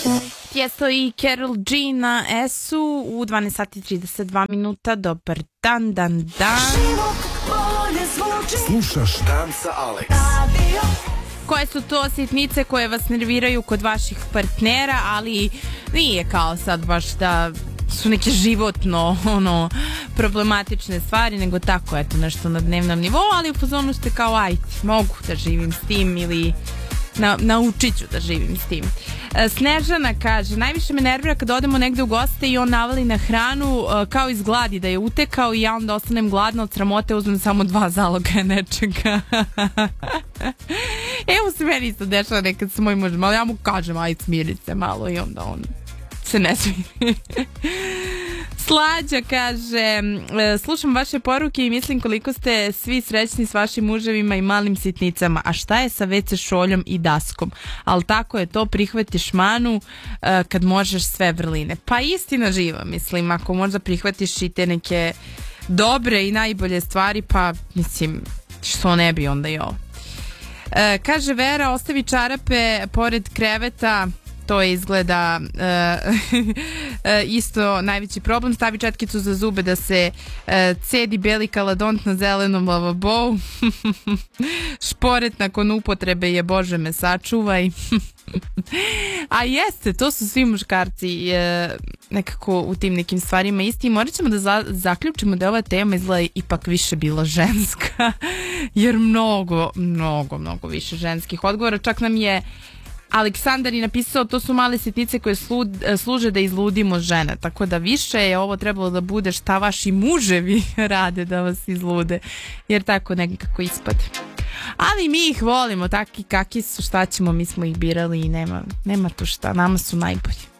Tiesto i Karol G na S-u u 12 sati 32 minuta. Dobar dan, dan. Slušaš Dan sa Alex. Koje su to sitnice koje vas nerviraju kod vaših partnera, ali nije kao sad baš da su neke životno problematične stvari, nego tako eto nešto na dnevnom nivou, ali u fazonu ste kao ajde, mogu da živim s tim ili naučit ću da živim s tim. Snežana kaže, najviše me nervira kad odemo negde u goste i on navali na hranu kao iz gladi da je utekao i ja onda ostanem gladna od sramote, uzmem samo 2 zaloga nečega. Evo se meni isto dešava nekad sa mojim mužem, ali ja mu kažem ajde smiri se malo i onda on se ne smiri. Slađa kaže, slušam vaše poruke i mislim koliko ste svi srećni s vašim muževima i malim sitnicama, a šta je sa WC šoljom i daskom? Ali tako je to, prihvatiš manu kad možeš sve vrline. Pa istina živa, mislim, ako možda prihvatiš i te neke dobre i najbolje stvari, pa mislim, što ne bi onda i ovo. Kaže Vera, ostavi čarape pored kreveta. To je izgleda isto najveći problem. Stavi četkicu za zube da se cedi beli kaladont na zelenom lavabou. Šporet nakon upotrebe je Bože me sačuvaj. A jeste, to su svi muškarci nekako u tim nekim stvarima isti. Morat ćemo da zaključimo da je ova tema izgleda ipak više bila ženska. Jer mnogo više ženskih odgovora. Čak nam je Aleksandar je napisao, to su male sitnice koje služe da izludimo žene, tako da više je ovo trebalo da bude šta vaši muževi rade da vas izlude, jer tako nekako ispade. Ali mi ih volimo, takvi kakvi su, šta ćemo, mi smo ih birali i nema tu šta, nama su najbolji.